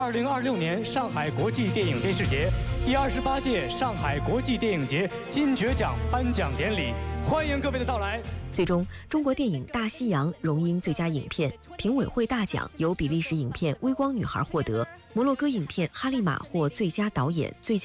2026年上海国际电影电视节第28届上海国际电影节金爵奖颁奖典礼，欢迎各位的到来。 最终，中国电影《大西洋》荣膺最佳影片，评委会大奖由比利时影片《微光女孩》获得，摩洛哥影片《哈利玛》获最佳导演、最佳